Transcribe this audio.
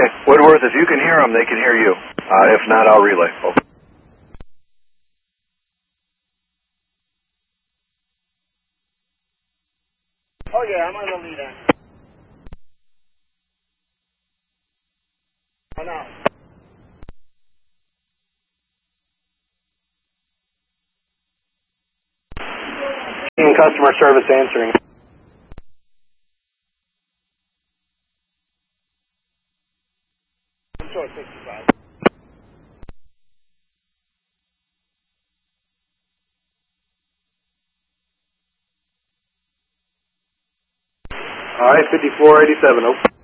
Okay. Woodworth, if you can hear them, they can hear you. If not, I'll relay. Over. Oh, yeah, I'm on the lead end. Oh, no. Customer service answering. I'm short 65. All right, 5487. Open.